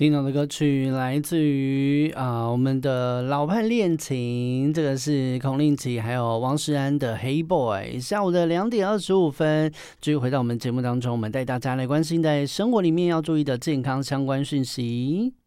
听到的歌曲来自于我们的老派恋情，这个是孔令奇还有王诗安的《Hey Boy》。下午的2:25，继续回到我们节目当中，我们带大家来关心在生活里面要注意的健康相关讯息。